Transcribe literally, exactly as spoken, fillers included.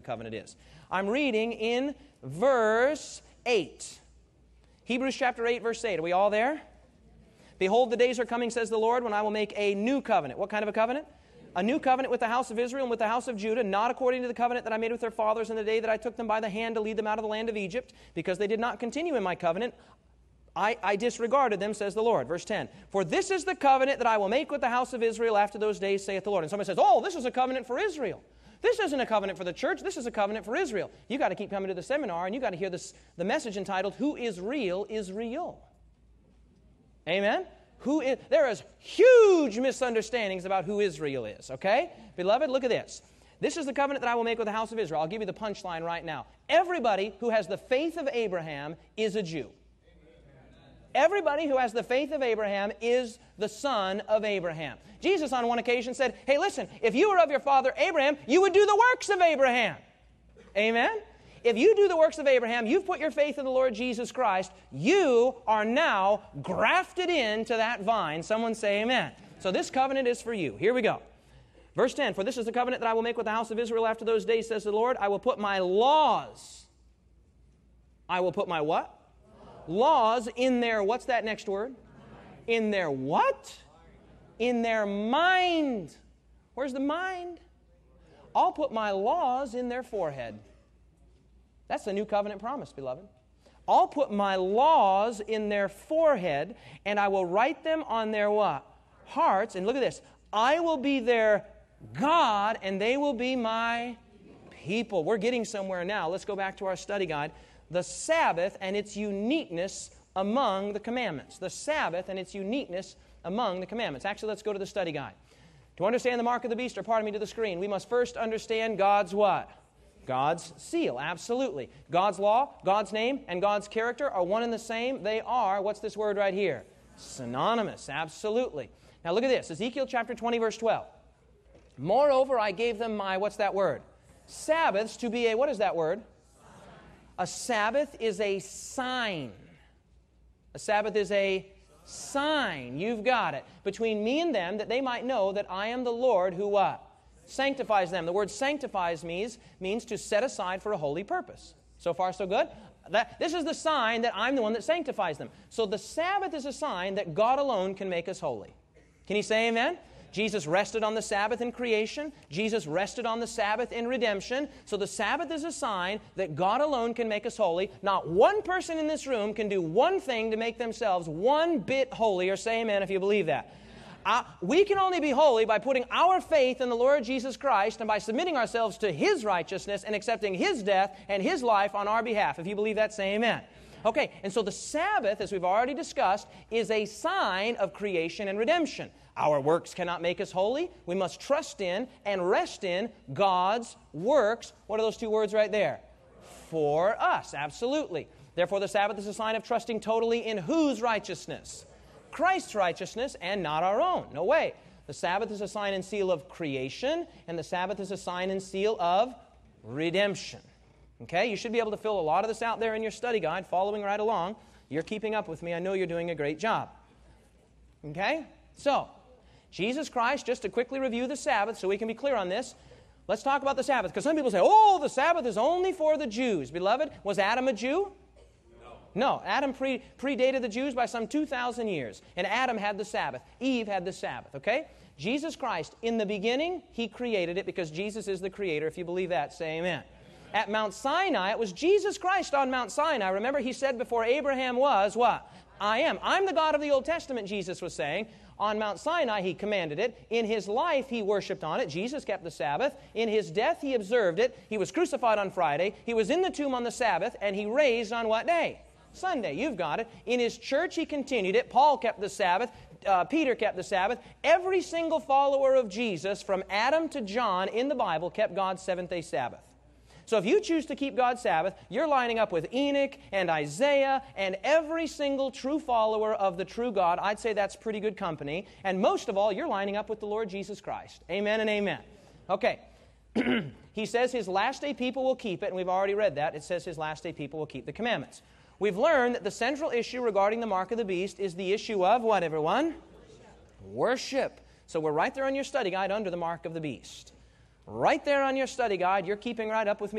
covenant is. I'm reading in verse eight. Hebrews chapter eight, verse eight. Are we all there? Behold, the days are coming, says the Lord, when I will make a new covenant. What kind of a covenant? A new covenant with the house of Israel and with the house of Judah, not according to the covenant that I made with their fathers in the day that I took them by the hand to lead them out of the land of Egypt, because they did not continue in my covenant. I, I disregarded them, says the Lord. Verse ten. For this is the covenant that I will make with the house of Israel after those days, saith the Lord. And somebody says, oh, this is a covenant for Israel. This isn't a covenant for the church. This is a covenant for Israel. You got to keep coming to the seminar, and you got to hear this, the message entitled, Who is Real is Real. Amen? Who is, there is huge misunderstandings about who Israel is, okay? Beloved, look at this. This is the covenant that I will make with the house of Israel. I'll give you the punchline right now. Everybody who has the faith of Abraham is a Jew. Everybody who has the faith of Abraham is the son of Abraham. Jesus on one occasion said, hey, listen, if you were of your father Abraham, you would do the works of Abraham. Amen? If you do the works of Abraham, you've put your faith in the Lord Jesus Christ, you are now grafted into that vine. Someone say amen. So this covenant is for you. Here we go. Verse ten, for this is the covenant that I will make with the house of Israel after those days, says the Lord. I will put my laws. I will put my what? Laws in their, what's that next word? In their what? In their mind. Where's the mind? I'll put my laws in their forehead. That's the new covenant promise, beloved. I'll put my laws in their forehead, and I will write them on their what? Hearts. And look at this. I will be their God, and they will be my people. We're getting somewhere now. Let's go back to our study guide. The Sabbath and its uniqueness among the commandments. The Sabbath and its uniqueness among the commandments. Actually, let's go to the study guide. To understand the mark of the beast, or pardon me, to the screen, we must first understand God's what? God's seal, absolutely. God's law, God's name, and God's character are one and the same. They are, what's this word right here? Synonymous, absolutely. Now look at this, Ezekiel chapter twenty, verse twelve. Moreover, I gave them my, what's that word? Sabbaths to be a, what is that word? A Sabbath is a sign. A Sabbath is a sign. You've got it. Between me and them, that they might know that I am the Lord who what? Sanctifies them. The word sanctifies means, means to set aside for a holy purpose. So far, so good? That, this is the sign that I'm the one that sanctifies them. So the Sabbath is a sign that God alone can make us holy. Can you say amen? Jesus rested on the Sabbath in creation. Jesus rested on the Sabbath in redemption. So the Sabbath is a sign that God alone can make us holy. Not one person in this room can do one thing to make themselves one bit holy. Or say amen if you believe that. Uh, we can only be holy by putting our faith in the Lord Jesus Christ and by submitting ourselves to His righteousness and accepting His death and His life on our behalf. If you believe that, say amen. Okay, and so the Sabbath, as we've already discussed, is a sign of creation and redemption. Our works cannot make us holy. We must trust in and rest in God's works. What are those two words right there? For us, absolutely. Therefore, the Sabbath is a sign of trusting totally in whose righteousness? Christ's righteousness and not our own. No way. The Sabbath is a sign and seal of creation, and the Sabbath is a sign and seal of redemption. Okay, you should be able to fill a lot of this out there in your study guide, following right along. You're keeping up with me. I know you're doing a great job. Okay, so Jesus Christ, just to quickly review the Sabbath so we can be clear on this, let's talk about the Sabbath. Because some people say, oh, the Sabbath is only for the Jews. Beloved, was Adam a Jew? No, Adam pre- predated the Jews by some two thousand years. And Adam had the Sabbath. Eve had the Sabbath, okay? Jesus Christ, in the beginning, He created it because Jesus is the Creator. If you believe that, say amen. At Mount Sinai, it was Jesus Christ on Mount Sinai. Remember, He said before Abraham was, what? I am. I'm the God of the Old Testament, Jesus was saying. On Mount Sinai, He commanded it. In His life, He worshiped on it. Jesus kept the Sabbath. In His death, He observed it. He was crucified on Friday. He was in the tomb on the Sabbath. And He raised on what day? Sunday. You've got it. In His church, He continued it. Paul kept the Sabbath. Uh, Peter kept the Sabbath. Every single follower of Jesus, from Adam to John in the Bible, kept God's seventh-day Sabbath. So if you choose to keep God's Sabbath, you're lining up with Enoch and Isaiah and every single true follower of the true God. I'd say that's pretty good company. And most of all, you're lining up with the Lord Jesus Christ. Amen and amen. Okay. He says His last day people will keep it, and we've already read that. It says His last day people will keep the commandments. We've learned that the central issue regarding the mark of the beast is the issue of what, everyone? Worship. Worship. So we're right there on your study guide under the mark of the beast. Right there on your study guide, you're keeping right up with me.